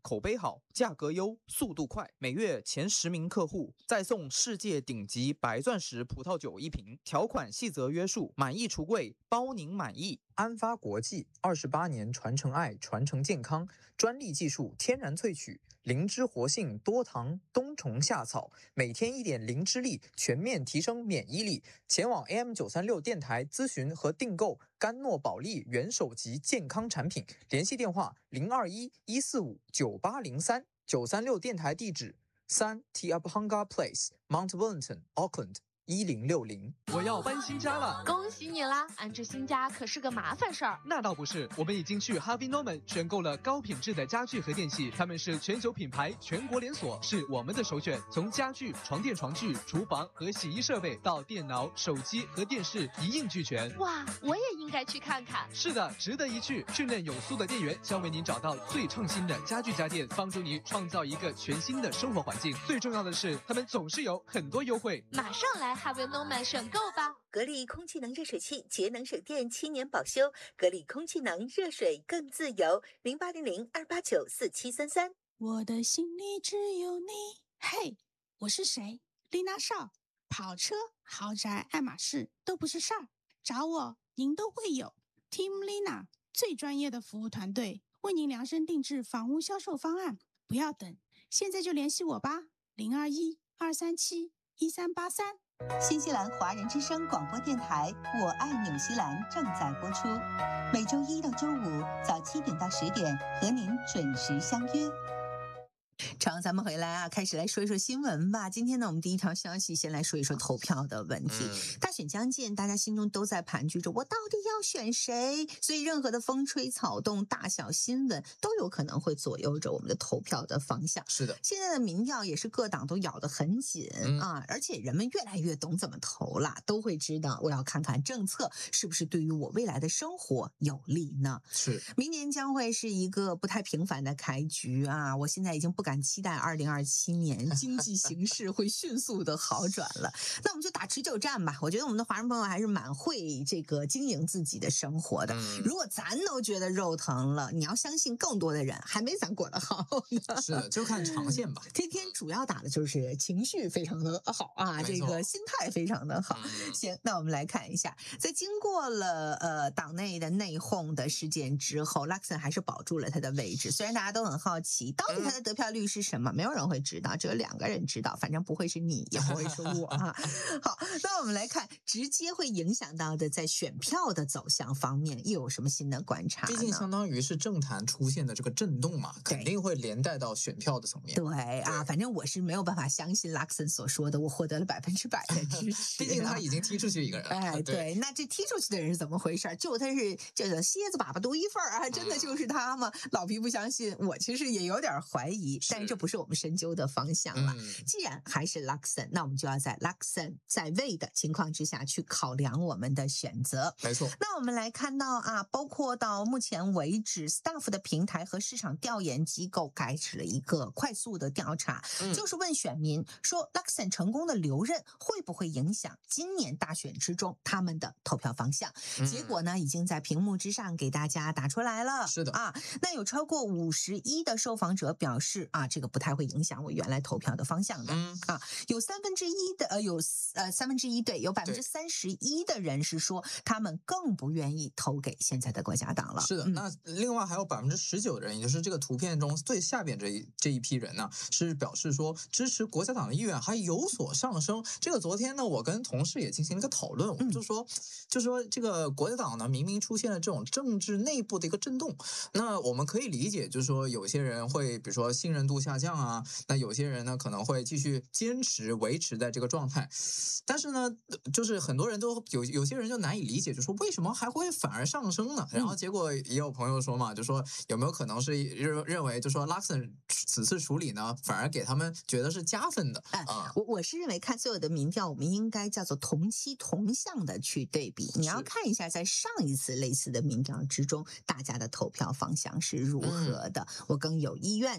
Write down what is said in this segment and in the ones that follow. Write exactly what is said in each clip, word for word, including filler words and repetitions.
口碑好，价格优，速度快，每月前十名客户再送世界顶级白钻石葡萄酒一瓶，条款细则约束，满意橱柜包您满意。安发国际二十八年传承爱，传承健康，专利技术，天然萃取，灵芝活性，多糖，冬虫夏草，每天一点灵芝力，全面提升免疫力。前往 A M 九三六电台咨询和订购甘诺宝利元首级健康产品，联系电话零二一一四五九八零三。九三六电台地址三 Te Apahanga Place Mount Wellington Auckland一零六零。 我要搬新家了， 恭喜你啦！安置新家可是个麻烦事儿。 那倒不是，我们已经去 Harvey Norman 选购了高品质的家具和电器，他们是全球品牌，全国连锁，是我们的首选。从家具、床垫、床具、厨房和洗衣设备到电脑、手机和电视一应俱全。 哇，我也应该去看看。 是的，值得一去。训练有素的店员将为您找到最创新的家具家电，帮助你创造一个全新的生活环境。最重要的是，他们总是有很多优惠。 马上来 Harvey Norman 选购吧。 格力空气能热水器节能省电七年保修，格力空气能热水更自由，零八零零二八九四七三三。 我的心里只有你。嘿，我是谁？丽娜少。跑车、豪宅、爱马仕都不是事儿，找我您都会有。Team Lina 最专业的服务团队，为您量身定制房屋销售方案，不要等，现在就联系我吧，零二一二三七一三八三。 新西兰华人之声广播电台《我爱纽西兰》正在播出，每周一到周五早七点到十点和您准时相约。 常，咱们回来啊，开始来说一说新闻吧。今天呢，我们第一条消息先来说一说投票的问题。嗯、大选将近，大家心中都在盘踞着，我到底要选谁？所以，任何的风吹草动、大小新闻都有可能会左右着我们的投票的方向。 是的， 现在的民调也是各党都咬得很紧、嗯、啊，而且人们越来越懂怎么投了，都会知道我要看看政策是不是对于我未来的生活有利呢？ 是， 明年将会是一个不太平凡的开局啊！我现在已经不敢期待二零二七年经济形势会迅速的好转了。那我们就打持久战吧。我觉得我们的华人朋友还是蛮会这个经营自己的生活的。嗯、如果咱都觉得肉疼了，你要相信更多的人还没咱过得好呢。 是的，就看长线吧。 天天主要打的就是情绪非常的好啊，这个心态非常的好。嗯、行，那我们来看一下，在经过了呃党内的内讧的事件之后 ，Luxon 还是保住了他的位置。虽然大家都很好奇，到底他的得票率是什么？没有人会知道，只有两个人知道，反正不会是你，也不会是我啊。好，那我们来看，直接会影响到的在选票的走向方面，又有什么新的观察呢？ 毕竟相当于是政坛出现的这个震动嘛，肯定会连带到选票的层面。 对, 对啊，反正我是没有办法相信 Luxon 所说的，我获得了百分之百的支持。 毕竟他已经踢出去一个人了。 哎，对，对那这踢出去的人是怎么回事？就他是这个蝎子粑粑独一份啊，真的就是他吗？嗯、老皮不相信，我其实也有点怀疑，但是这不是我们深究的方向了。嗯、既然还是 Luxon， 那我们就要在 Luxon 在位的情况之下去考量我们的选择。 没错。 那我们来看到啊，包括到目前为止 ，Staff 的平台和市场调研机构开始了一个快速的调查，嗯、就是问选民说 Luxon 成功的留任会不会影响今年大选之中他们的投票方向？嗯、结果呢，已经在屏幕之上给大家打出来了。 是的啊，那有超过五十一的受访者表示啊，这个不太会影响我原来投票的方向的。嗯、啊，有三分之一的呃有呃三分之一对，有百分之三十一的人是说他们更不愿意投给现在的国家党了。 是的，嗯、那另外还有百分之十九的人，也就是这个图片中最下边这一这一批人呢，是表示说支持国家党的意愿还有所上升。这个昨天呢，我跟同事也进行了一个讨论，我们就说，嗯、就说这个国家党呢，明明出现了这种政治内部的一个震动，那我们可以理解，就是说有些人会，比如说信任度下降啊，那有些人呢可能会继续坚持维持在这个状态，但是呢，就是很多人都有有些人就难以理解，就说为什么还会反而上升呢？然后结果也有朋友说嘛，就说有没有可能是认认为，就说 Luxon 此次处理呢，反而给他们觉得是加分的。 哎、啊，我我是认为看所有的民调，我们应该叫做同期同向的去对比。你要看一下在上一次类似的民调之中，大家的投票方向是如何的，嗯、我更有意愿去投入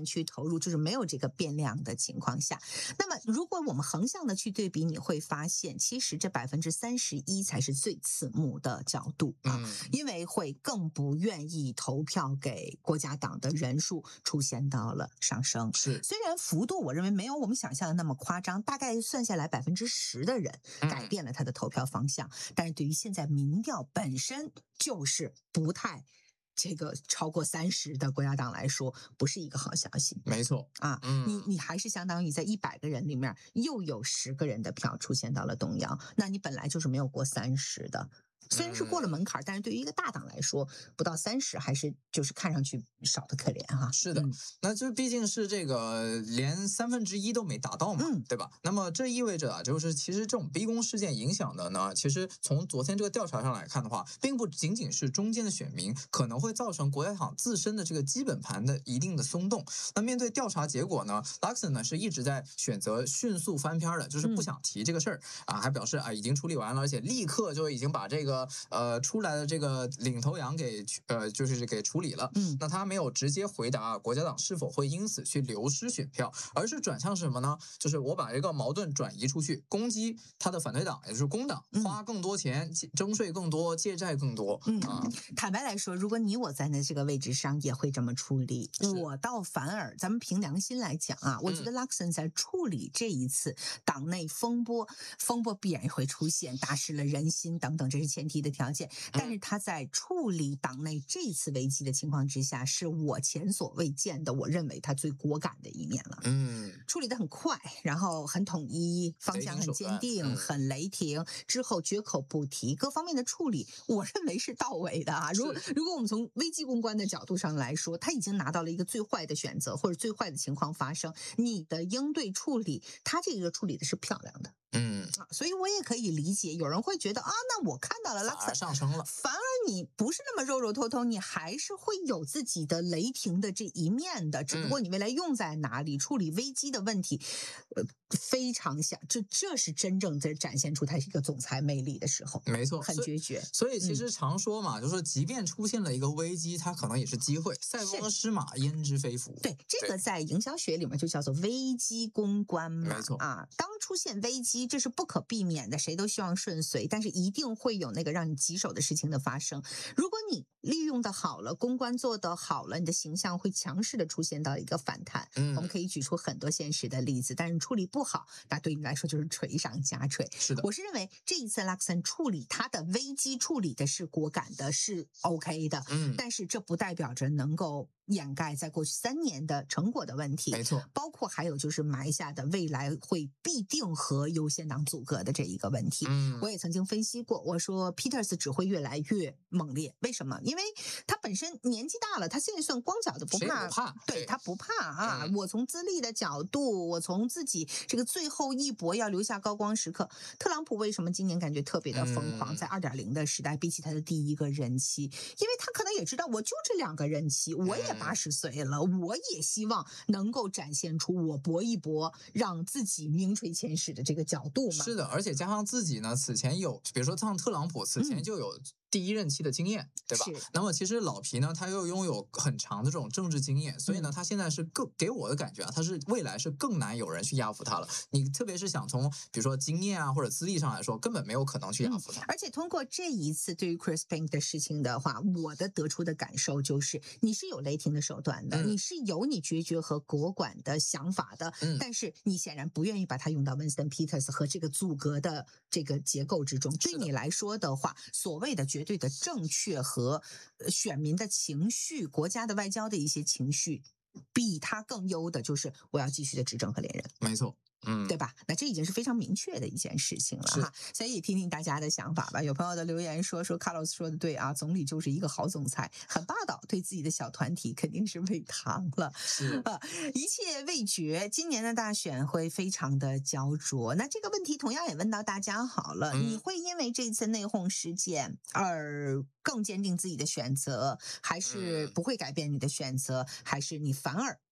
入，就是没有这个变量的情况下，那么如果我们横向的去对比，你会发现，其实这百分之三十一才是最刺目的角度啊， 嗯、 因为会更不愿意投票给国家党的人数出现到了上升。 是， 虽然幅度我认为没有我们想象的那么夸张，大概算下来百分之十的人改变了他的投票方向，嗯、但是对于现在民调本身就是不太。这个超过三十的国家党来说，不是一个好消息。 没错啊， 嗯、 你你还是相当于在一百个人里面又有十个人的票出现到了动摇，那你本来就是没有过三十的。虽然是过了门槛，但是对于一个大党来说，不到三十还是就是看上去少的可怜哈。 是的，嗯、那就毕竟是这个连三分之一都没达到嘛， 嗯、 对吧？那么这意味着啊，就是其实这种逼宫事件影响的呢，其实从昨天这个调查上来看的话，并不仅仅是中间的选民，可能会造成国家党自身的这个基本盘的一定的松动。那面对调查结果呢 ，Luxon 呢是一直在选择迅速翻篇的，就是不想提这个事儿、嗯、啊，还表示啊已经处理完了，而且立刻就已经把这个呃出来的这个领头羊给呃就是给处理了。 嗯， 那他没有直接回答国家党是否会因此去流失选票，而是转向什么呢？就是我把这个矛盾转移出去，攻击他的反对党，也就是工党，花更多钱，征税更多，借债更多。 嗯啊， 坦白来说，如果你我在那这个位置上，也会这么处理。我倒反而，咱们凭良心来讲啊，我觉得 Luxon 在处理这一次党内风波，风波必然会出现，大失了人心等等，这是前提的条件。但是他在处理党内这次危机的情况之下，是我前所未见的，我认为他最果敢的一面了。 嗯， 处理得很快，然后很统一，方向很坚定，嗯、很雷霆，之后绝口不提，各方面的处理，我认为是到位的啊。如果如果我们从危机公关的角度上来说，他已经拿到了一个最坏的选择，或者最坏的情况发生，你的应对处理，他这个处理的是漂亮的。 嗯啊，所以我也可以理解，有人会觉得啊，那我看到了 Luxon 上升了， 反而你不是那么肉肉透透，你还是会有自己的雷霆的这一面的，只不过你未来用在哪里，嗯、处理危机的问题，呃，非常像，这这是真正在展现出他一个总裁魅力的时候， 没错， 很决绝。 所以其实常说嘛，嗯、就是即便出现了一个危机，它可能也是机会，塞翁失马，焉知非福。 对，这个在营销学里面就叫做危机公关嘛， 没错啊，当出现危机，这是不可避免的，谁都希望顺遂，但是一定会有那个让你棘手的事情的发生。如果你利用的好了，公关做得好了，你的形象会强势的出现到一个反弹。嗯，我们可以举出很多现实的例子，但是处理不好，那对你来说就是锤上加锤。 是的， 我是认为这一次 Luxon 处理他的危机处理的是果敢的，是 OK 的。嗯，但是这不代表着能够掩盖在过去三年的成果的问题， 没错， 包括还有就是埋下的未来会必定和优先党阻隔的这一个问题。嗯，我也曾经分析过，我说 Peters 只会越来越猛烈，为什么？因为他本身年纪大了，他现在算光脚的不怕， 不怕对他不怕啊。 嗯、 我从资历的角度，我从自己这个最后一搏要留下高光时刻，特朗普为什么今年感觉特别的疯狂？嗯、在二点零的时代，比起他的第一个任期，因为他可能也知道，我就这两个任期，我也八十岁了，嗯、我也希望能够展现出我搏一搏，让自己名垂千史的这个角度嘛。 是的，而且加上自己呢，此前有，比如说像特朗普，此前就有第一任期的经验，嗯、对吧？那么其实老皮呢，他又拥有很长的这种政治经验，所以呢，嗯、他现在是更给我的感觉啊，他是未来是更难有人去压服他了。你特别是想从比如说经验啊或者资历上来说，根本没有可能去压服他。 嗯、而且通过这一次对于 Chris Pink 的事情的话，我的得出的感受就是，你是有雷霆的手段的，嗯、你是有你决绝和果敢的想法的，嗯、但是你显然不愿意把它用到 Winston Peters 和这个阻隔的这个结构之中。对你来说的话，所谓的绝对的正确和选民的情绪、国家的外交的一些情绪，比他更优的就是我要继续的执政和连任。 没错。嗯， 对吧？那这已经是非常明确的一件事情了哈，所以听听大家的想法吧。有朋友的留言说说 Carlos 说的对啊，总理就是一个好总裁，很霸道，对自己的小团体肯定是喂糖了。 是啊，一切未决，今年的大选会非常的焦灼。那这个问题同样也问到大家好了，嗯、你会因为这次内讧事件而更坚定自己的选择，还是不会改变你的选择，还是你反而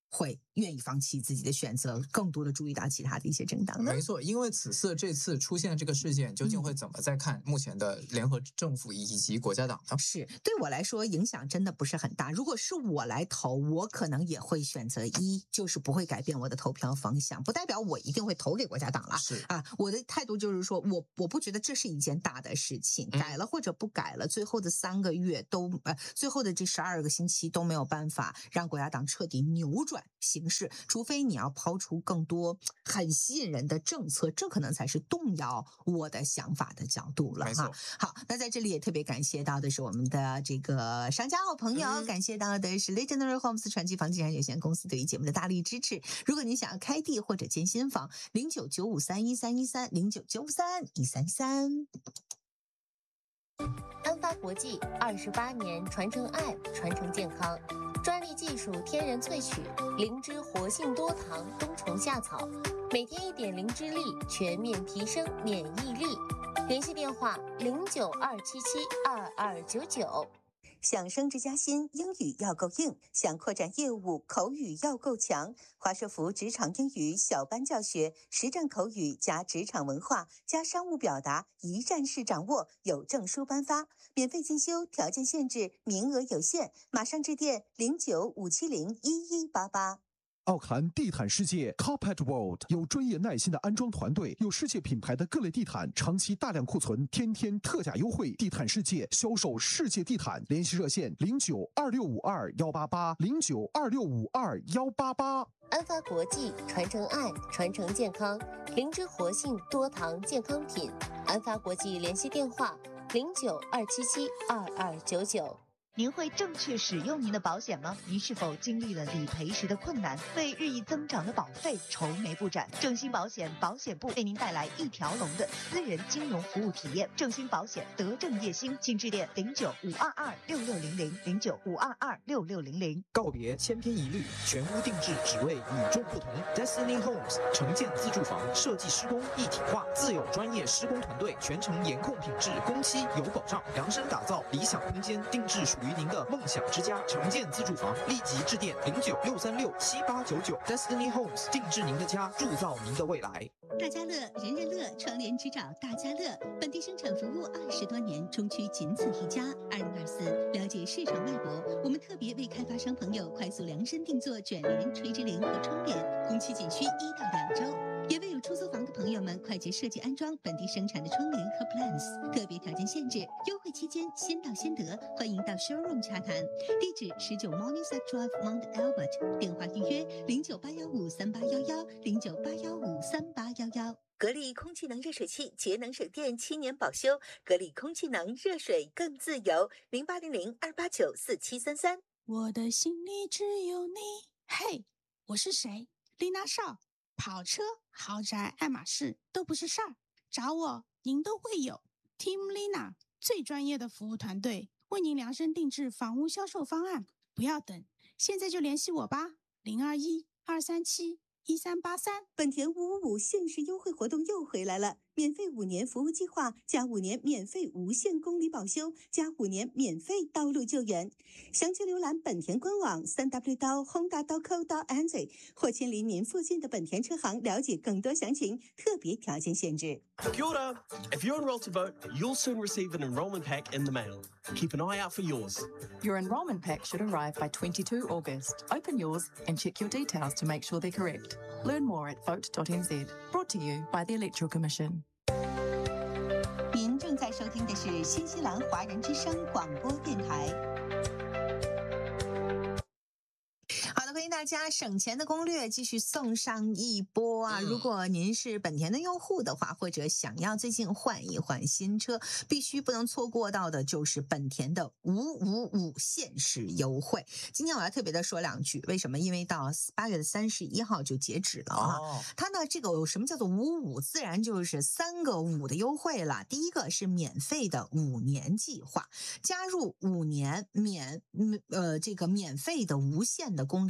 会愿意放弃自己的选择，更多的注意到其他的一些政党呢？ 没错，因为此次这次出现这个事件，究竟会怎么再看目前的联合政府以及国家党呢？ 是对我来说影响真的不是很大。如果是我来投，我可能也会选择一，就是不会改变我的投票方向，不代表我一定会投给国家党了。 是啊，我的态度就是说，我我不觉得这是一件大的事情，改了或者不改了，最后的三个月都呃，最后的这十二个星期都没有办法让国家党彻底扭转形势，除非你要抛出更多很吸引人的政策，这可能才是动摇我的想法的角度了哈。好，那在这里也特别感谢到的是我们的这个商家好朋友，嗯、感谢到的是 Legendary Homes 传奇房地产有限公司对于节目的大力支持。如果你想要开地或者建新房，零九九五三一三一三零九九五三一三三。 安发国际二十八年传承爱，传承健康，专利技术天然萃取，灵芝活性多糖冬虫夏草，每天一点灵芝粒，全面提升免疫力。联系电话零九二七七二二九九。 想升职加薪，英语要够硬；想扩展业务，口语要够强。华硕福职场英语小班教学，实战口语加职场文化加商务表达，一站式掌握，有证书颁发，免费进修，条件限制，名额有限，马上致电零九五七零一一八八。 奥克兰地毯世界 Carpet World 有专业耐心的安装团队，有世界品牌的各类地毯，长期大量库存，天天特价优惠。地毯世界销售世界地毯，联系热线零九二六五二幺八八零九二六五二幺八八。 安发国际传承爱，传承健康，灵芝活性多糖健康品。安发国际联系电话零九二七七二二九九。 您会正确使用您的保险吗？您是否经历了理赔时的困难，为日益增长的保费愁眉不展？正兴保险保险部为您带来一条龙的私人金融服务体验。正兴保险德政业兴，请致电零九五二二六六零零零九五二二六六零零。 告别千篇一律，全屋定制，只为与众不同。Destiny Homes 城建自住房设计施工一体化，自有专业施工团队，全程严控品质，工期有保障，量身打造理想空间，定制属于您的梦想之家。城建自住房，立即致电零九六三六七八九九。Destiny Homes 定制您的家，铸造您的未来。 大家乐，人人乐，窗帘只找大家乐。本地生产服务二十多年，中区仅此一家。二零二四，了解市场脉搏，我们特别为开发商朋友快速量身定做卷帘、垂直帘和窗帘，工期仅需一到两周。也为有出租房的朋友们快捷设计安装本地生产的窗帘和 plans， 特别条件限制，优惠期间先到先得，欢迎到 showroom 洽谈。地址十九 Morningside Drive Mount Albert， 电话预约零九八幺五三八幺幺零九八幺五三八幺幺。 格力空气能热水器节能省电七年保修，格力空气能热水更自由，零八零零二八九四七三三。 我的心里只有你。嘿，我是谁？丽娜少。跑车、豪宅、爱马仕都不是事儿，找我您都会有。Team Lina 最专业的服务团队，为您量身定制房屋销售方案，不要等，现在就联系我吧，零二一二三七一三八三。 本田五五五限时优惠活动又回来了，免费五年服务计划，加五年免费无限公里保修，加五年免费道路救援。详情浏览本田官网三 w 到 honda 到 co 到 n z 或亲临您附近的本田车行了解更多详情，特别条件限制。 Kia ora. If you're enrolled to vote, you'll soon receive an enrolment pack in the mail. Keep an eye out for yours. Your enrolment pack should arrive by twenty-second of August. Open yours and check your details to make sure they're correct. Learn more at vote dot n z. Brought to you by the Electoral Commission. 您正在收听的是新西兰华人之声广播电台。 好的，欢迎大家省钱的攻略继续送上一波啊！如果您是本田的用户的话，或者想要最近换一换新车，必须不能错过到的就是本田的五五五限时优惠。今天我要特别的说两句，为什么？因为到八月的三十一号就截止了啊！哦、它呢，这个什么叫做五五？自然就是三个五的优惠了。第一个是免费的五年计划，加入五年免呃这个免费的无限的公里保修。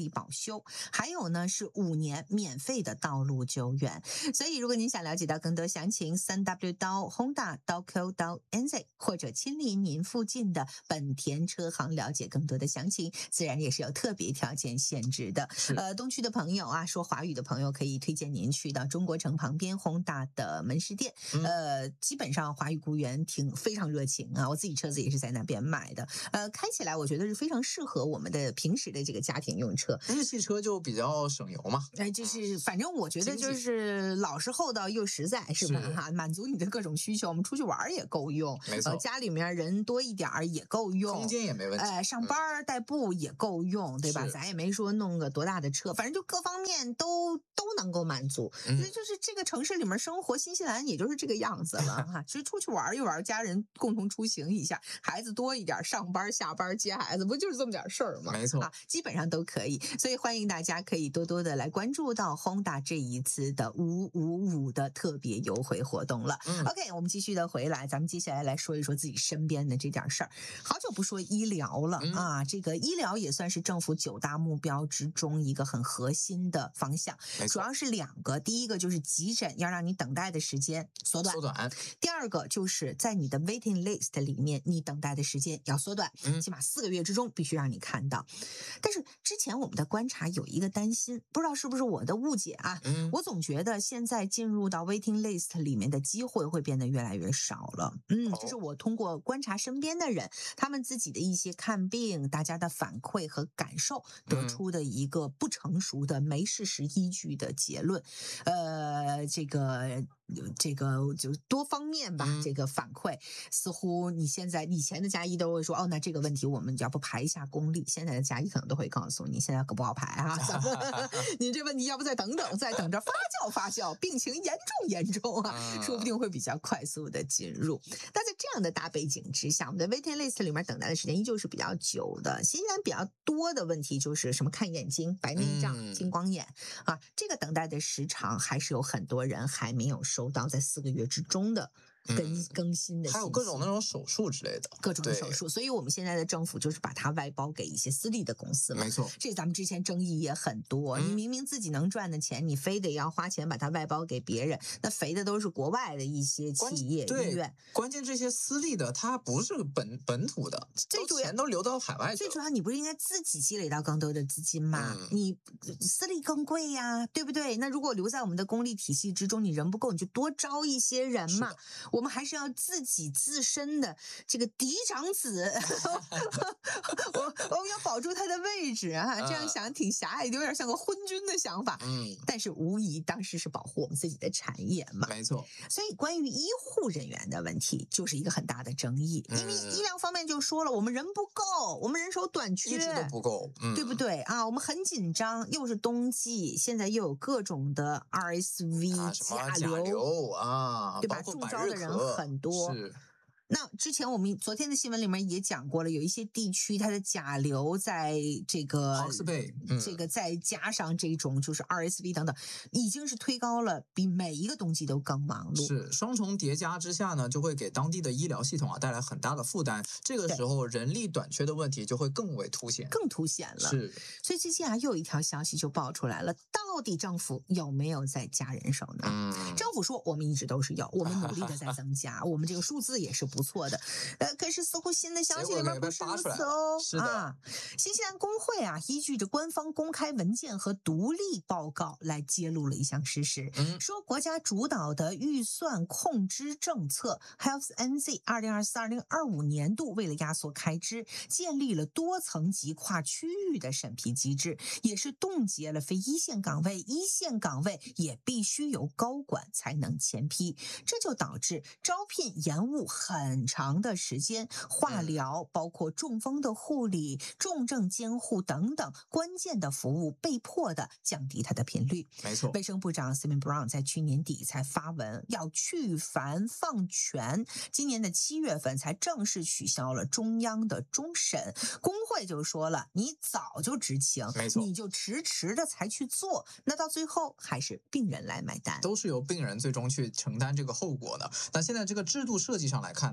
修，还有呢是五年免费的道路救援。所以如果您想了解到更多详情，三 w 到 honda 到 co 到 nz 或者亲临您附近的本田车行了解更多的详情，自然也是有特别条件限制的。呃，东区的朋友啊，说华语的朋友可以推荐您去到中国城旁边 Honda 的门市店。 嗯、 呃，基本上华语雇员挺非常热情啊，我自己车子也是在那边买的。呃，开起来我觉得是非常适合我们的平时的这个家庭用车。 日系车就比较省油嘛。 哎，就是反正我觉得就是老实厚道又实在，是吧？哈，满足你的各种需求。我们出去玩也够用， 没错、 呃，家里面人多一点也够用， 空间也没问题。 哎、呃，上班代步也够用，对吧？咱也没说弄个多大的车，反正就各方面都都能够满足。所以就是这个城市里面生活，新西兰也就是这个样子了哈。其实出去玩一玩，家人共同出行一下，孩子多一点，上班下班接孩子，不就是这么点事儿吗？ 没错、 啊，基本上都可以。所以欢迎大家可以多多的来关注到 Honda 这一次的五五五的特别优惠活动了。 嗯、 OK， 我们继续的回来，咱们接下来来说一说自己身边的这点事儿。好久不说医疗了、嗯、啊，这个医疗也算是政府九大目标之中一个很核心的方向，主要是两个，第一个就是急诊要让你等待的时间缩短， 缩短。 第二个就是在你的 waiting list 里面，你等待的时间要缩短， 嗯、 起码四个月之中必须让你看到。但是之前我们的观察有一个担心，不知道是不是我的误解啊？ 嗯、 我总觉得现在进入到 waiting list 里面的机会会变得越来越少了。嗯，这是我通过观察身边的人，他们自己的一些看病，大家的反馈和感受得出的一个不成熟的、没事实依据的结论。呃，这个。这个就多方面吧， 嗯、 这个反馈似乎你现在以前的家医都会说，哦，那这个问题我们要不排一下公立，现在的家医可能都会告诉你，现在可不好排啊，你这问题要不再等等，再等着发酵发酵，病情严重严重啊，嗯、说不定会比较快速的进入。但在这样的大背景之下，我们的 waiting list 里面等待的时间依旧是比较久的。新西兰比较多的问题就是什么看眼睛、白内障、 嗯、 青光眼啊，这个等待的时长还是有很多人还没有收到在四个月之中的更更新的信息， 还有各种那种手术之类的， 各种手术。所以我们现在的政府就是把它外包给一些私立的公司嘛， 没错。 这咱们之前争议也很多，嗯、你明明自己能赚的钱，你非得要花钱把它外包给别人，那肥的都是国外的一些企业医院。 关键这些私立的它不是本本土的， 最主要钱都流到海外去了。 最主要你不是应该自己积累到更多的资金吗？ 嗯、 你私立更贵呀，对不对？那如果留在我们的公立体系之中，你人不够，你就多招一些人嘛。我们还是要自己自身的这个嫡长子，我我们要保住他的位置啊！这样想挺狭隘，有点像个昏君的想法。 嗯， 但是无疑当时是保护我们自己的产业嘛。 没错。 所以关于医护人员的问题，就是一个很大的争议，因为医疗方面就说了，我们人不够，我们人手短缺， 一直都不够， 嗯、对不对啊？我们很紧张，又是冬季，现在又有各种的 R S V、 啊、 甲流, 甲流啊， 对吧？中招的人很多。 是。 那之前我们昨天的新闻里面也讲过了，有一些地区它的甲流在这个嗯、 这个再加上这种就是 R S V 等等，已经是推高了，比每一个冬季都更忙碌。 是双重叠加之下呢，就会给当地的医疗系统啊带来很大的负担。这个时候人力短缺的问题就会更为凸显， 更凸显了。 是， 所以最近啊又有一条消息就爆出来了，到底政府有没有在加人手呢？ 嗯， 政府说我们一直都是有，我们努力的在增加，我们这个数字也是不错的。呃，可是似乎新的消息里面不是如此哦。 是的， 啊，新西兰工会啊，依据着官方公开文件和独立报告来揭露了一项事实， 嗯、 说国家主导的预算控支政策 Health N Z 二零二四二零二五年度为了压缩开支，建立了多层级跨区域的审批机制，也是冻结了非一线岗位，一线岗位也必须由高管才能签批，这就导致招聘延误很长的时间，化疗包括中风的护理、重症监护等等关键的服务被迫的降低它的频率。 没错， 卫生部长 Simon Brown 在去年底才发文要去繁放权，今年的七月份才正式取消了中央的终审。工会就说了，你早就知情， 没错， 你就迟迟的才去做，那到最后还是病人来买单， 都是由病人最终去承担这个后果的。那现在这个制度设计上来看的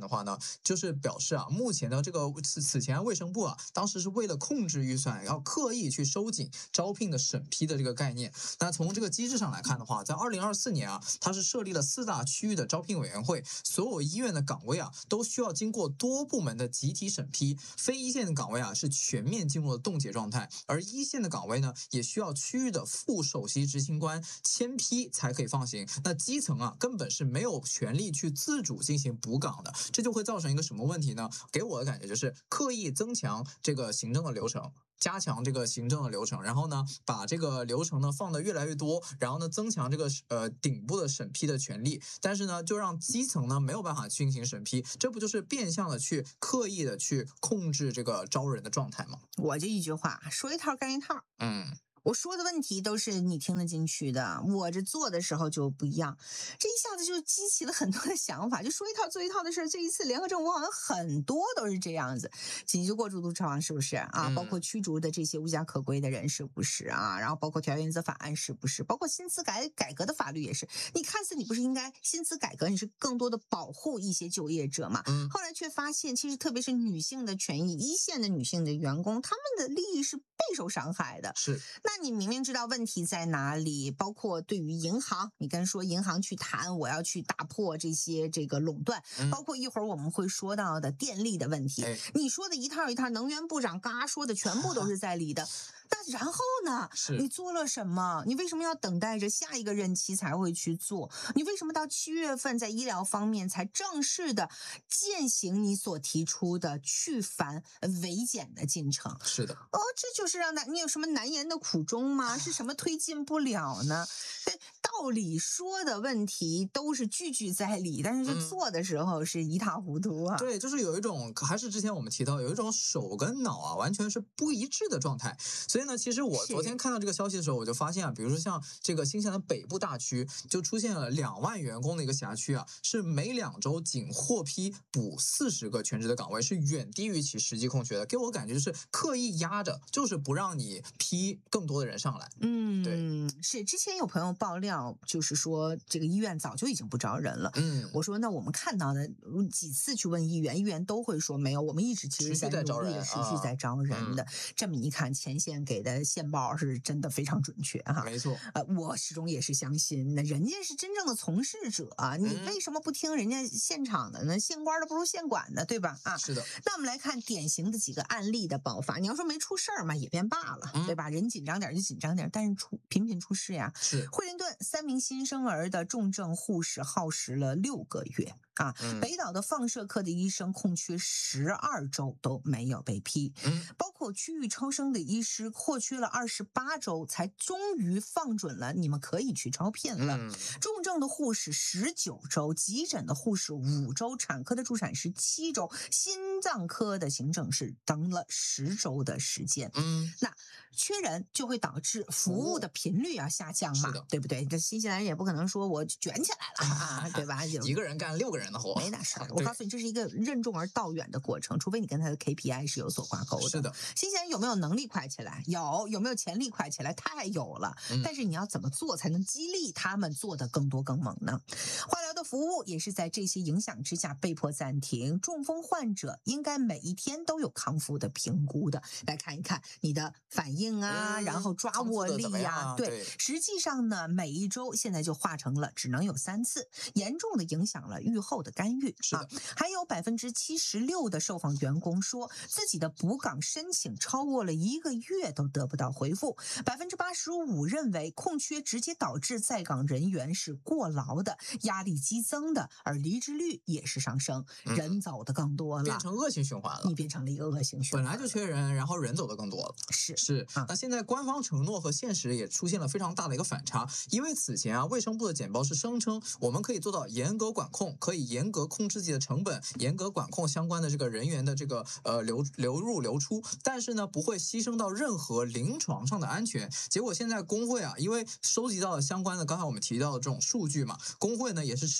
的话呢，就是表示啊，目前的这个此此前卫生部啊，当时是为了控制预算，要刻意去收紧招聘的审批的这个概念。那从这个机制上来看的话，在二零二四年啊，它是设立了四大区域的招聘委员会，所有医院的岗位啊，都需要经过多部门的集体审批。非一线的岗位啊，是全面进入了冻结状态，而一线的岗位呢，也需要区域的副首席执行官签批才可以放行。那基层啊，根本是没有权利去自主进行补岗的，这就会造成一个什么问题呢？给我的感觉就是刻意增强这个行政的流程。加强这个行政的流程，然后呢，把这个流程呢放得越来越多，然后呢，增强这个呃顶部的审批的权利，但是呢，就让基层呢没有办法进行审批，这不就是变相的去刻意的去控制这个招人的状态吗？ 我这一句话说一套干一套， 嗯。 我说的问题都是你听得进去的，我这做的时候就不一样，这一下子就激起了很多的想法，就说一套做一套的事。这一次联合政府好像很多都是这样子，紧急过渡督查是不是啊？包括驱逐的这些无家可归的人是不是啊？然后包括条约原则法案是不是？包括薪资改改革的法律也是。你看似你不是应该薪资改革，你是更多的保护一些就业者嘛？嗯、后来却发现，其实特别是女性的权益，一线的女性的员工，他们的利益是备受伤害的。 是， 那你明明知道问题在哪里，包括对于银行，你跟说银行去谈，我要去打破这些这个垄断，嗯、包括一会儿我们会说到的电力的问题，哎、你说的一套一套，能源部长嘎说的全部都是在理的。那然后呢？你做了什么？你为什么要等待着下一个任期才会去做？你为什么到七月份在医疗方面才正式的践行你所提出的去繁为简的进程？ 是的， 哦，这就是让你有什么难言的苦衷吗？是什么推进不了呢？道理说的问题都是句句在理，但是做的时候是一塌糊涂啊。 嗯、对，就是有一种，还是之前我们提到有一种手跟脑啊完全是不一致的状态。所以呢，其实我昨天看到这个消息的时候，我就发现啊，比如说像这个新西兰的北部大区，就出现了两万员工的一个辖区啊，是每两周仅获批补四十个全职的岗位，是远低于其实际空缺的。给我感觉就是刻意压着，就是不让你批更多的人上来。 嗯，对，是之前有朋友爆料，就是说这个医院早就已经不招人了。 嗯， 我说那我们看到的几次去问医院，医院都会说没有，我们一直其实在努力的持续在招人的。啊嗯、这么一看，前线给的线报是真的非常准确哈， 没错。 呃，我始终也是相信，那人家是真正的从事者，你为什么不听人家现场的呢？县官的不如县管的，对吧？啊， 是的。 那我们来看典型的几个案例的爆发。你要说没出事儿嘛，也便罢了，嗯、对吧？人紧张点就紧张点，但是出频频出事呀。 是。 惠灵顿三名新生儿的重症护士耗时了六个月。啊，嗯、北岛的放射科的医生空缺十二周都没有被批，嗯、包括区域超声的医师扩缺了二十八周，才终于放准了你们可以去招聘了。嗯、重症的护士十九周，急诊的护士五周，产科的助产师七周，心脏科的行政室等了十周的时间。嗯，那缺人就会导致服务的频率要下降嘛，对不对？这新西兰人也不可能说我卷起来了啊，对吧？ 一个人干六个人。 没那事儿，我告诉你，这是一个任重而道远的过程，除非你跟他的 K P I 是有所挂钩的。 是的， 新西兰有没有能力快起来？有，有没有潜力快起来？太有了。嗯、但是你要怎么做才能激励他们做得更多更猛呢？化疗的服务也是在这些影响之下被迫暂停。中风患者应该每一天都有康复的评估的，来看一看你的反应啊，嗯、然后抓握力呀、啊，对。对，实际上呢，每一周现在就化成了只能有三次，严重的影响了预后的干预。 是的， 啊、还有百分之七十六的受访员工说自己的补岗申请超过了一个月都得不到回复，百分之八十五认为空缺直接导致在岗人员是过劳的，压力激增的，而离职率也是上升，嗯、人走的更多了， 变成恶性循环了。 你变成了一个恶性循环， 本来就缺人，然后人走的更多了。 是是，啊、那现在官方承诺和现实也出现了非常大的一个反差，因为此前啊，卫生部的简报是声称我们可以做到严格管控，可以严格控制自己的成本，严格管控相关的这个人员的这个呃流流入流出，但是呢不会牺牲到任何临床上的安全。结果现在工会啊，因为收集到了相关的刚才我们提到的这种数据嘛，工会呢也是斥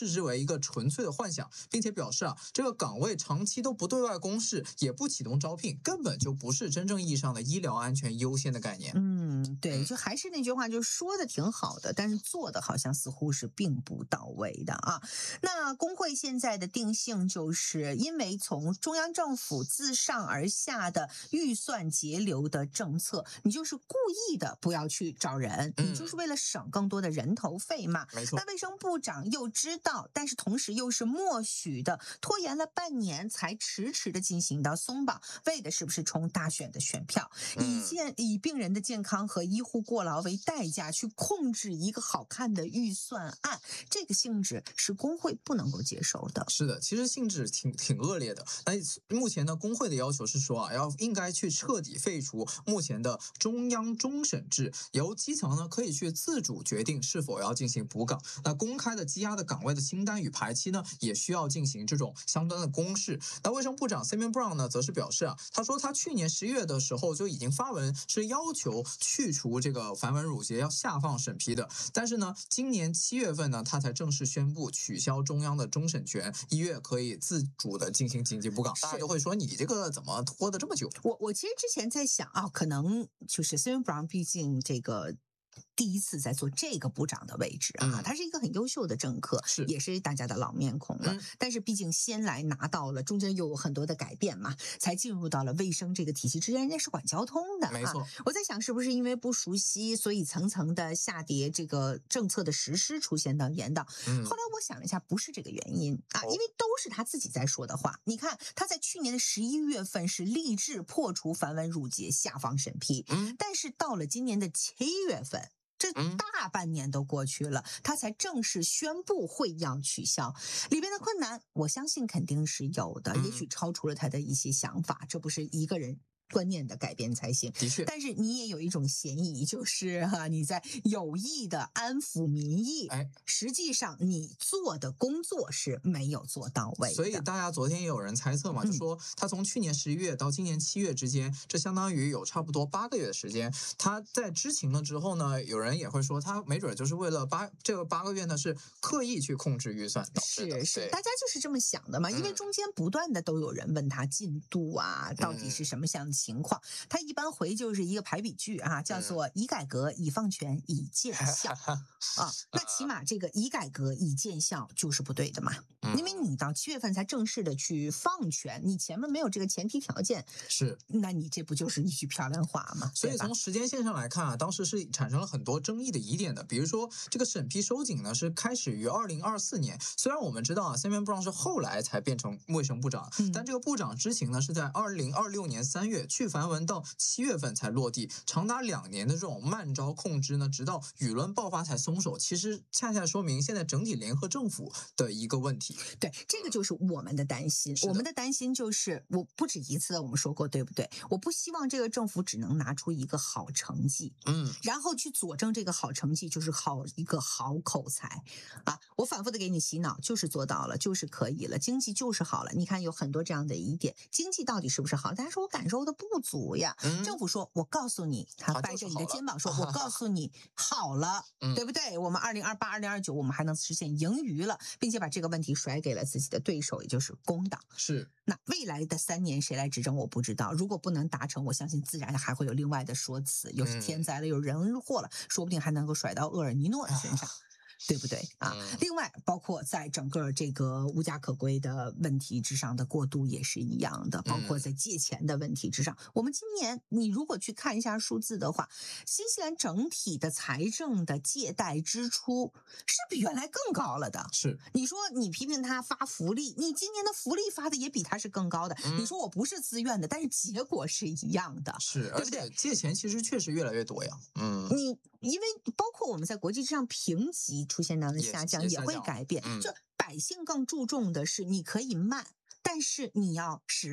视之为一个纯粹的幻想，并且表示啊，这个岗位长期都不对外公示，也不启动招聘，根本就不是真正意义上的医疗安全优先的概念。 嗯，对，就还是那句话，就是说的挺好的，但是做的好像似乎是并不到位的啊。那工会现在的定性，就是因为从中央政府自上而下的预算节流的政策，你就是故意的不要去找人， 嗯、 你就是为了省更多的人头费嘛。 没错。 那卫生部长又知道，但是同时又是默许的，拖延了半年才迟迟的进行到松绑，为的是不是冲大选的选票？以健以病人的健康和医护过劳为代价去控制一个好看的预算案，这个性质是工会不能够接受的。 是的，其实性质挺挺恶劣的。那目前呢，工会的要求是说啊，要应该去彻底废除目前的中央终审制，由基层呢可以去自主决定是否要进行补岗。那公开的积压的岗位的清单与排期呢，也需要进行这种相关的公示。那卫生部长 Simon Brown 呢，则是表示啊，他说他去年十一月的时候就已经发文是要求去除这个繁文缛节，要下放审批的。但是呢，今年七月份呢，他才正式宣布取消中央的终审权，一月可以自主的进行紧急补岗。大家就会说你这个怎么拖得这么久？ 我我其实之前在想啊，可能就是 Simon Brown 毕竟这个。第一次在做这个部长的位置啊，嗯、他是一个很优秀的政客， 是也是大家的老面孔了。嗯、但是毕竟先来拿到了，中间又有很多的改变嘛，才进入到了卫生这个体系。之前人家是管交通的， 没错、啊。 我在想，是不是因为不熟悉，所以层层的下跌，这个政策的实施出现到延宕。嗯、后来我想了一下，不是这个原因啊，因为都是他自己在说的话。你看他在去年的十一月份是立志破除繁文缛节，下放审批，嗯、但是到了今年的七月份。这大半年都过去了，他才正式宣布会要取消。里边的困难，我相信肯定是有的，也许超出了他的一些想法，这不是一个人观念的改变才行。 的确， 但是你也有一种嫌疑，就是哈、啊，你在有意的安抚民意， 哎， 实际上你做的工作是没有做到位的。 所以大家昨天也有人猜测嘛，嗯、就说他从去年十一月到今年七月之间，这相当于有差不多八个月的时间。他在知情了之后呢，有人也会说他没准就是为了八这个八个月呢是刻意去控制预算导致的。 是是，大家就是这么想的嘛，因为中间不断的都有人问他进度啊，嗯、到底是什么样的情况，他一般回就是一个排比句啊，叫做以改革、以放权、以见效啊。那起码这个以改革、以见效就是不对的嘛，因为你到七月份才正式的去放权，你前面没有这个前提条件， 是， 那你这不就是一句漂亮话吗？ 所以从时间线上来看啊，当时是产生了很多争议的疑点的，比如说这个审批收紧呢是开始于二零二四年，虽然我们知道啊 ，Simon Brown 是后来才变成卫生部长，嗯、但这个部长知情呢是在二零二六年三月去繁文到七月份才落地，长达两年的这种慢招控制呢，直到舆论爆发才松手。其实恰恰说明现在整体联合政府的一个问题。 对，这个就是我们的担心。我们的担心就是，我不止一次的我们说过，对不对？我不希望这个政府只能拿出一个好成绩，嗯，然后去佐证这个好成绩就是好一个好口才啊。我反复的给你洗脑，就是做到了，就是可以了，经济就是好了。你看有很多这样的疑点，经济到底是不是好？大家说我感受的不足呀。嗯、政府说，我告诉你，他掰着你的肩膀说，我告诉你好了，嗯、对不对？我们二零二八、二零二九，我们还能实现盈余了，并且把这个问题甩给了自己的对手，也就是工党。 是。 那未来的三年谁来执政，我不知道。如果不能达成，我相信自然还会有另外的说辞，有天灾了，有人祸了，说不定还能够甩到厄尔尼诺身上。对不对啊？嗯、另外，包括在整个这个无家可归的问题之上的过渡也是一样的，包括在借钱的问题之上。嗯、我们今年你如果去看一下数字的话，新西兰整体的财政的借贷支出是比原来更高了的。 是， 你说你批评他发福利，你今年的福利发的也比他是更高的。嗯、你说我不是自愿的，但是结果是一样的， 是， 对不对？ 借钱其实确实越来越多呀。嗯， 你因为包括我们在国际上评级出现到的下降也会改变，嗯、就百姓更注重的是你可以慢，但是你要实在。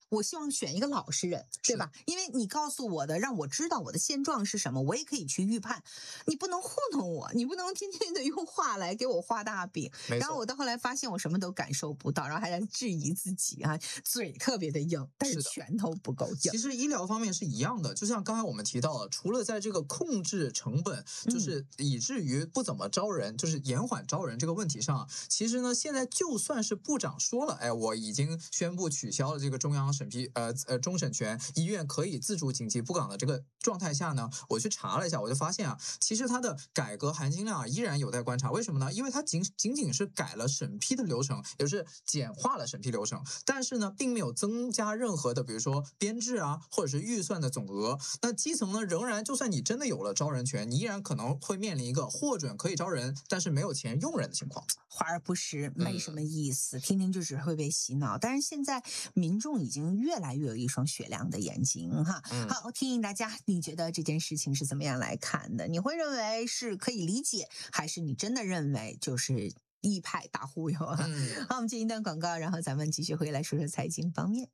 我希望选一个老实人，对吧？因为你告诉我的，让我知道我的现状是什么，我也可以去预判。你不能糊弄我，你不能天天的用话来给我画大饼。然后我到后来发现我什么都感受不到，然后还在质疑自己啊，嘴特别的硬，但是拳头不够硬。 其实医疗方面是一样的，就像刚才我们提到了，除了在这个控制成本，就是以至于不怎么招人，就是延缓招人这个问题上，其实呢，现在就算是部长说了，哎，我已经宣布取消了这个中央审批，呃呃终审权，医院可以自主紧急布岗的这个状态下呢，我去查了一下，我就发现啊，其实它的改革含金量啊依然有待观察。为什么呢？因为它仅仅仅是改了审批的流程，也就是简化了审批流程，但是呢，并没有增加任何的，比如说编制啊，或者是预算的总额。那基层呢，仍然就算你真的有了招人权，你依然可能会面临一个获准可以招人，但是没有钱用人的情况。 华而不实，没什么意思，嗯、听听就只会被洗脑。但是现在民众已经越来越有一双雪亮的眼睛哈。嗯、好，提醒大家，你觉得这件事情是怎么样来看的？你会认为是可以理解，还是你真的认为就是一派大忽悠？嗯、好，我们进一段广告，然后咱们继续回来说说财经方面。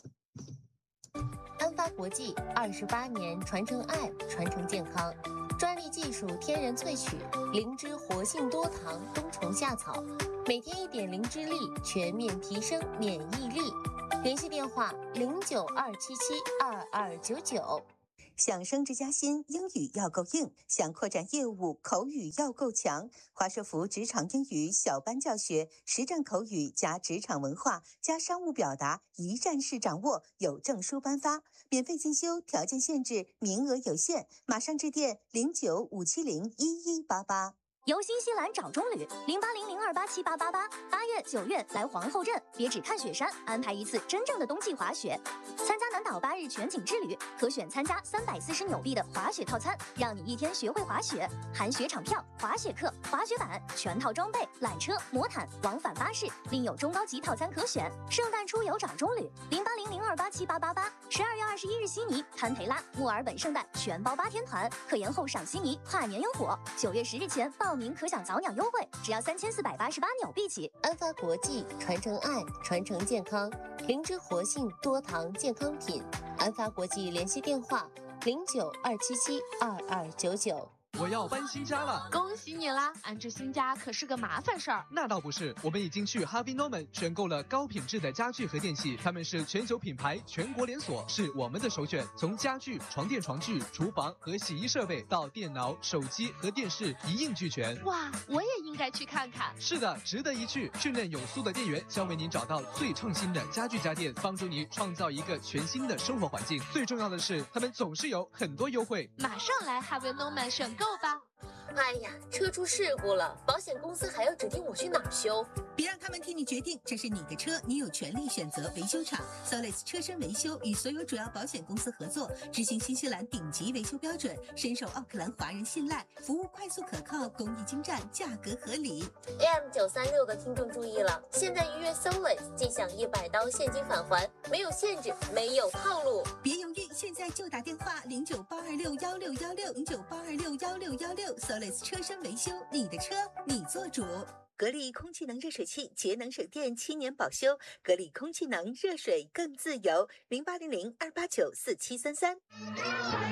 安发国际二十八年传承爱，传承健康，专利技术天然萃取灵芝活性多糖冬虫夏草，每天一点灵芝粒，全面提升免疫力。联系电话零九二七七二二九九。 想升职加薪，英语要够硬；想扩展业务，口语要够强。华硕福职场英语小班教学，实战口语加职场文化加商务表达，一站式掌握，有证书颁发，免费进修，条件限制，名额有限，马上致电零九五七零一一八八。 游新西兰找中旅零八零零二八七八八八，八月九月来皇后镇，别只看雪山，安排一次真正的冬季滑雪。参加南岛八日全景之旅，可选参加三百四十纽币的滑雪套餐，让你一天学会滑雪，含雪场票、滑雪课、滑雪板、全套装备、缆车、魔毯、往返巴士，另有中高级套餐可选。圣诞出游找中旅零八零零二八七八八八，十二月二十一日悉尼、堪培拉、墨尔本圣诞全包八天团，可延后赏悉尼跨年烟火。九月十日前报。报名可享早鸟优惠，只要三千四百八十八纽币起。 安发国际传承爱，传承健康，灵芝活性多糖健康品。安发国际联系电话零九二七七二二九九。 我要搬新家了， 恭喜你啦！安置新家可是个麻烦事儿。 那倒不是，我们已经去 Harvey Norman 选购了高品质的家具和电器，他们是全球品牌，全国连锁，是我们的首选。从家具、床垫、床具、厨房和洗衣设备到电脑、手机和电视，一应俱全。 哇，我也应该去看看。 是的，值得一去。训练有素的店员将为您找到最创新的家具家电，帮助你创造一个全新的生活环境。最重要的是，他们总是有很多优惠。 马上来 Harvey Norman 选购吧。 哎呀，车出事故了，保险公司还要指定我去哪儿修？ 别让他们替你决定，这是你的车，你有权利选择维修厂。Solis 车身维修与所有主要保险公司合作，执行新西兰顶级维修标准，深受奥克兰华人信赖，服务快速可靠，工艺精湛，价格合理。 A M 九三六的听众注意了，现在预约 Solis 即享一百刀现金返还，没有限制，没有套路。 别犹豫，现在就打电话零九八二六幺六幺六零九八二六幺六幺六 Solis 车身维修，你的车你做主。 格力空气能热水器节能省电七年保修，格力空气能热水更自由，零八零零二八九四七三三。